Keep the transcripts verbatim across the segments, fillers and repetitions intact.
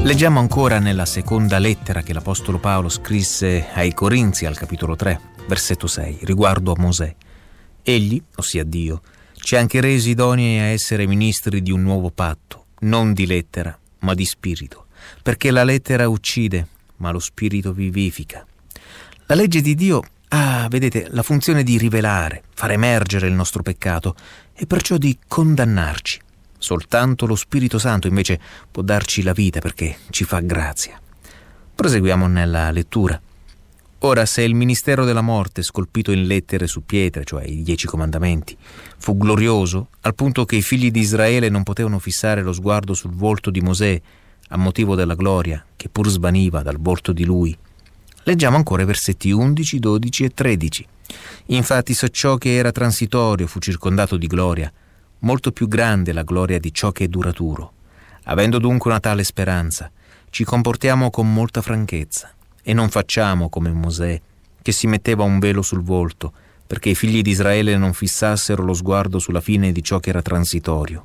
Leggiamo ancora nella seconda lettera che l'Apostolo Paolo scrisse ai Corinzi al capitolo tre, versetto sei, riguardo a Mosè. Egli, ossia Dio, ci ha anche resi idonei a essere ministri di un nuovo patto, non di lettera, ma di spirito, perché la lettera uccide, ma lo spirito vivifica. La legge di Dio ha, vedete, la funzione di rivelare, far emergere il nostro peccato e perciò di condannarci. Soltanto lo Spirito Santo invece può darci la vita perché ci fa grazia. Proseguiamo nella lettura. Ora, se il ministero della morte, scolpito in lettere su pietre, cioè i dieci comandamenti, fu glorioso al punto che i figli di Israele non potevano fissare lo sguardo sul volto di Mosè a motivo della gloria che pur svaniva dal volto di lui, leggiamo ancora i versetti undici, dodici e tredici. Infatti, se ciò che era transitorio fu circondato di gloria, molto più grande la gloria di ciò che è duraturo. Avendo dunque una tale speranza, ci comportiamo con molta franchezza e non facciamo come Mosè, che si metteva un velo sul volto, perché i figli di Israele non fissassero lo sguardo sulla fine di ciò che era transitorio.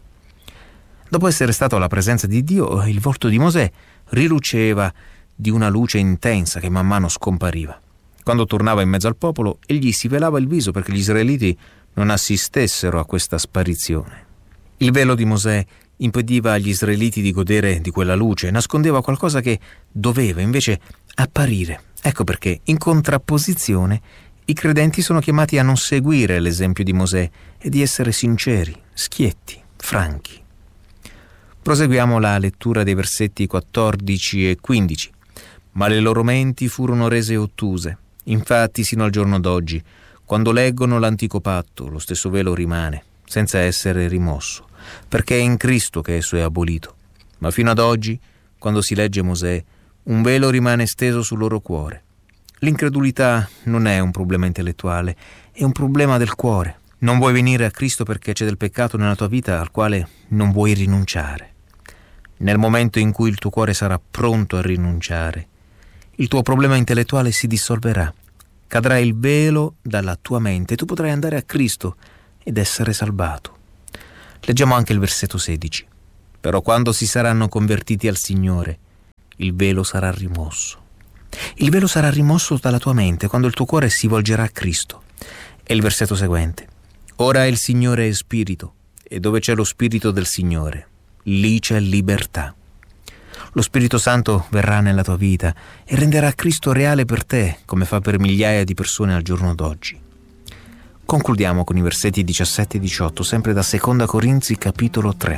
Dopo essere stato alla presenza di Dio, il volto di Mosè riluceva di una luce intensa che man mano scompariva. Quando tornava in mezzo al popolo, egli si velava il viso perché gli israeliti non assistessero a questa sparizione. Il velo di Mosè impediva agli israeliti di godere di quella luce, nascondeva qualcosa che doveva invece apparire. Ecco perché, in contrapposizione, i credenti sono chiamati a non seguire l'esempio di Mosè e di essere sinceri, schietti, franchi. Proseguiamo la lettura dei versetti quattordici e quindici. Ma le loro menti furono rese ottuse. Infatti, sino al giorno d'oggi, quando leggono l'antico patto, lo stesso velo rimane, senza essere rimosso, perché è in Cristo che esso è abolito. Ma fino ad oggi, quando si legge Mosè, un velo rimane steso sul loro cuore. L'incredulità non è un problema intellettuale, è un problema del cuore. Non vuoi venire a Cristo perché c'è del peccato nella tua vita al quale non vuoi rinunciare. Nel momento in cui il tuo cuore sarà pronto a rinunciare, il tuo problema intellettuale si dissolverà. Cadrà il velo dalla tua mente e tu potrai andare a Cristo ed essere salvato. Leggiamo anche il versetto sedici. Però quando si saranno convertiti al Signore, il velo sarà rimosso. Il velo sarà rimosso dalla tua mente quando il tuo cuore si volgerà a Cristo. E il versetto seguente. Ora il Signore è spirito, e dove c'è lo spirito del Signore, lì c'è libertà. Lo Spirito Santo verrà nella tua vita e renderà Cristo reale per te, come fa per migliaia di persone al giorno d'oggi. Concludiamo con i versetti diciassette e diciotto, sempre da seconda Corinzi capitolo tre.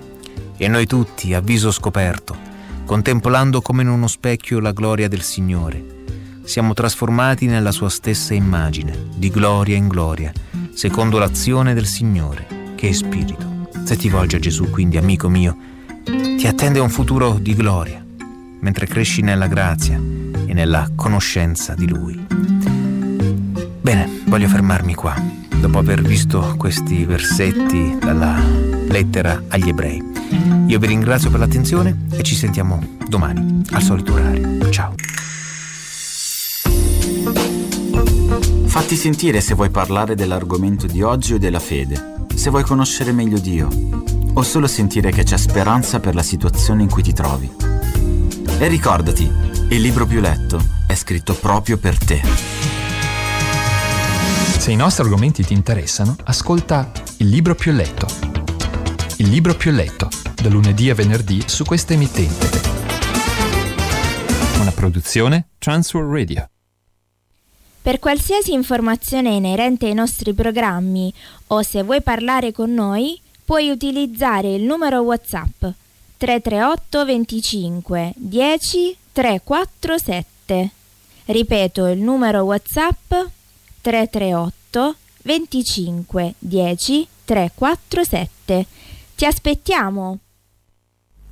E noi tutti, a viso scoperto, contemplando come in uno specchio la gloria del Signore, siamo trasformati nella sua stessa immagine, di gloria in gloria, secondo l'azione del Signore, che è Spirito. Se ti volgi a Gesù, quindi, amico mio, ti attende un futuro di gloria, mentre cresci nella grazia e nella conoscenza di Lui. Bene, voglio fermarmi qua, dopo aver visto questi versetti dalla lettera agli Ebrei. Io vi ringrazio per l'attenzione e ci sentiamo domani, al solito orario. Ciao. Fatti sentire se vuoi parlare dell'argomento di oggi o della fede, se vuoi conoscere meglio Dio, o solo sentire che c'è speranza per la situazione in cui ti trovi. E ricordati, il libro più letto è scritto proprio per te. Se i nostri argomenti ti interessano, ascolta Il libro più letto. Il libro più letto, da lunedì a venerdì su questa emittente. Una produzione Transworld Radio. Per qualsiasi informazione inerente ai nostri programmi o se vuoi parlare con noi, puoi utilizzare il numero WhatsApp tre tre otto venticinque dieci trecentoquarantasette. Ripeto il numero WhatsApp tre tre otto venticinque dieci trecentoquarantasette. Ti aspettiamo!